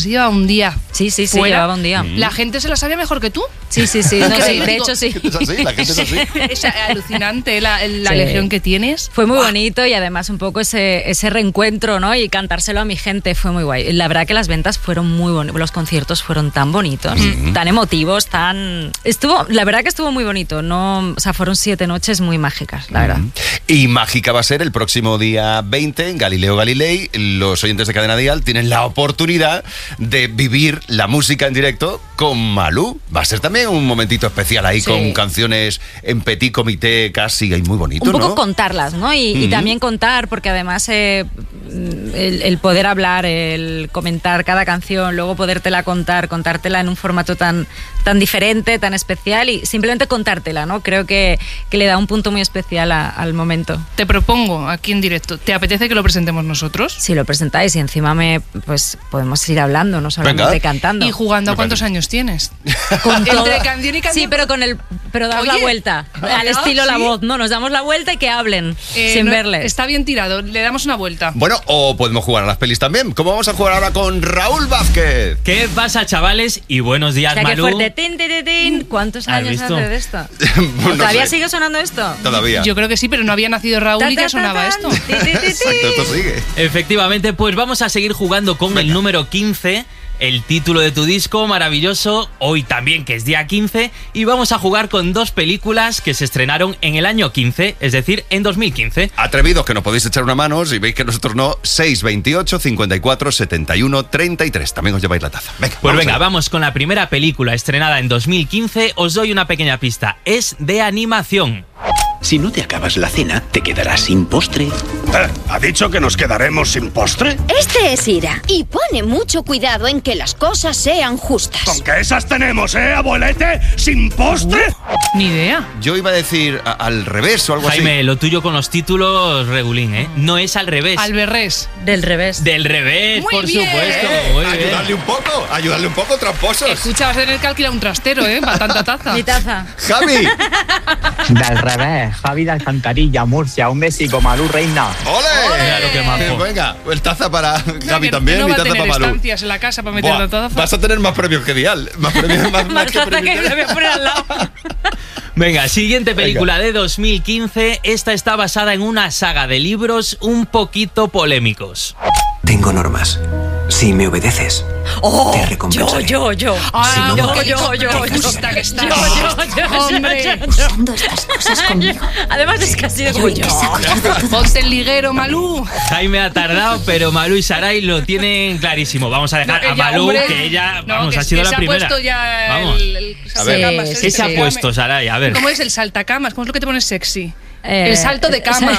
se llevaba un día. Sí, fuera. llevaba un día. ¿La gente se la sabía mejor que tú? Sí. No, sí, de hecho sí. ¿Es así? ¿La gente es así? Es alucinante la legión que tienes. Fue muy bonito y además un poco ese reencuentro, ¿no? Y cantárselo a mi gente fue muy guay. La verdad que las ventas fueron muy bonitas, los conciertos fueron tan bonitos, tan emotivos, la verdad que estuvo muy bonito. O sea, fueron 7 noches muy mágicas, la verdad. Y mágica va a ser el próximo día 20 en Galileo Galilei. Los oyentes de Cadena Dial tienen la oportunidad de vivir la música en directo con Malú. Va a ser también un momentito especial ahí, con canciones en petit comité casi, y muy bonito, un poco, ¿no? Contarlas, ¿no? Y también contar, porque además el poder hablar, el comentar cada canción, luego podértela contártela en un formato tan diferente, tan especial, y simplemente contártela, ¿no? Creo que le da un punto muy especial al momento. Te propongo aquí en directo, ¿te apetece que lo presentemos nosotros? Si lo presentáis y encima pues podemos ir hablando, no solamente cantando. ¿Y jugando a cuántos años tienes? Con todo. Entre canción y canción. Sí, pero dar la vuelta, al estilo La Voz, ¿no? Nos damos la vuelta y que hablen, sin verles. Está bien tirado, le damos una vuelta. Bueno, o podemos jugar a las pelis también. ¿Cómo vamos a jugar ahora con Raúl Vázquez? ¿Qué pasa, chavales? Y buenos días, Qué Malú. fuerte. ¿Cuántos años hace de esto? No ¿Todavía sé. sigue sonando esto? Todavía. Yo creo que sí, pero no había nacido Raúl y ya sonaba esto. Exacto, esto sigue. Efectivamente, pues vamos a seguir jugando con el número 15, el título de tu disco maravilloso, hoy también que es día 15, y vamos a jugar con 2 películas que se estrenaron en el año 15, es decir, en 2015. Atrevidos, que nos podéis echar una mano, si veis que nosotros no. 628 54 71 33. También os lleváis la taza. Venga, Pues vamos allá. vamos con la primera película estrenada en 2015. Os doy una pequeña pista, es de animación. Si no te acabas la cena, te quedarás sin postre. ¿Ha dicho que nos quedaremos sin postre? Este es Ira y pone mucho cuidado en que las cosas sean justas. ¿Con qué esas tenemos, abuelete? ¿Sin postre? Ni idea. Yo iba a decir al revés o algo Jaime, así. lo tuyo con los títulos regulín, ¿eh? No es al revés. Al berrés. Del revés. Del revés, Muy por bien. supuesto. Muy bien. Ayudarle un poco, tramposos. Escucha, vas a tener que alquilar un trastero, para tanta taza. Mi taza. Javi. Del revés, Javi de Alcantarilla, Murcia, un besico, Malú reina. ¡Ole! Mira lo que majo. Venga, el taza para Javi Que también no y va a taza tener para Malú. estancias en la casa para meter Buah, la taza. vas a tener más premios que Dial. Más premios, más que premios. Que me voy a poner al lado. Venga, siguiente película de 2015. Esta está basada en una saga de libros un poquito polémicos. Tengo normas. Si me obedeces, te recompensaré. Yo. Ah, yo. Qué justa que está. Hombre. Usando estas cosas conmigo. Además es que así de Yo y te saco todo. Ponte el liguero, Malú. Jaime ha tardado, pero Malú y Saray lo tienen clarísimo. Vamos a dejar No, a ella, Malú, hombre, que ella, no, vamos, que ha sido que la se primera. ha puesto ya Vamos. el A ver, saltacamas. ¿Qué se ha puesto, Saray? A ver. ¿Cómo es el saltacamas? ¿Cómo es lo que te pones sexy? El salto de cama.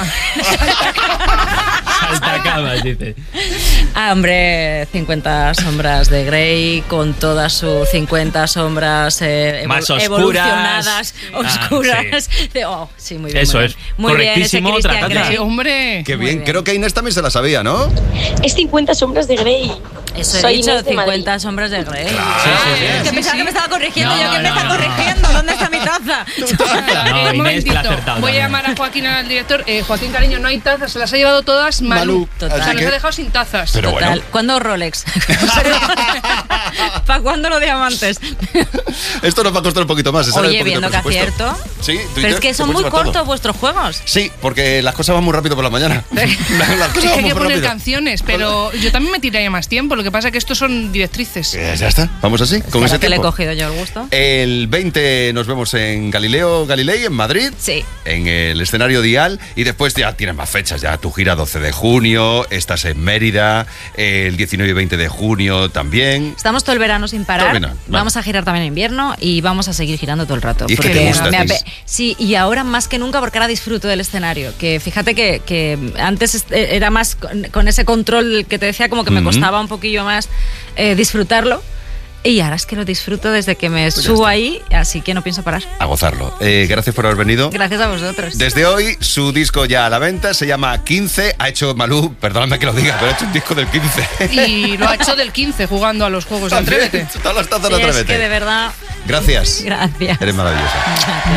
Saltacamas, dice. Hombre, 50 sombras de Grey, con todas sus 50 sombras Más oscuras. evolucionadas, oscuras. Sí. Sí, muy bien. Eso muy es. bien. Muy bien, ese Correctísimo, Christian tratando. Grey. Hombre. Qué Muy bien. bien. Creo que Inés también se la sabía, ¿no? Es 50 sombras de Grey. Eso he Soy dicho, Inés de 50 Madrid. sombras de Grey. sí, Es que sí. pensaba que me estaba corrigiendo, No, yo que me no, está no. corrigiendo. ¿Dónde está mi taza? No, Un Inés que la ha momentito. acertado Voy a también. llamar a Joaquín, al director. Joaquín, cariño, no hay tazas. Se las ha llevado todas Malú. Total. O sea, Así nos que- ha dejado sin tazas. Pero Total. bueno. ¿Cuándo Rolex? ¿Para cuándo los diamantes? Esto nos va a costar un poquito más. ese era el Oye, poquito viendo que presupuesto. acierto. Sí, Pero es que son muy cortos vuestros juegos. Sí, porque las cosas van muy rápido por la mañana. Las Es cosas que van hay que muy poner rápido. canciones, pero yo también me tiraría más tiempo. Lo que pasa es que estos son directrices. Ya está, vamos así, con Claro ese que le he tiempo. cogido yo el gusto. El 20 nos vemos en Galileo Galilei, en Madrid. Sí. En el escenario Dial. Y después ya tienes más fechas. Ya tu gira 12 de junio. Estás en Mérida. El 19 y 20 de junio también. Estamos todo el verano sin parar. Todo el verano, vale. Vamos a girar también en invierno y vamos a seguir girando todo el rato. Y es que porque te gusta, me Cis. sí, y ahora más que nunca porque ahora disfruto del escenario. Que fíjate que antes era más con ese control que te decía, como que me costaba un poquillo más disfrutarlo. Y ahora es que lo disfruto desde que me subo ahí, así que no pienso parar. A gozarlo. Gracias por haber venido. Gracias a vosotros. Desde hoy, su disco ya a la venta, se llama 15. Ha hecho Malú, perdóname que lo diga, pero ha hecho un disco del 15. Y lo ha hecho del 15 jugando a los juegos de Atrévete. Todas las tazas de Sí, es Atrévete. que de verdad. Gracias. Gracias. Eres maravillosa. Gracias.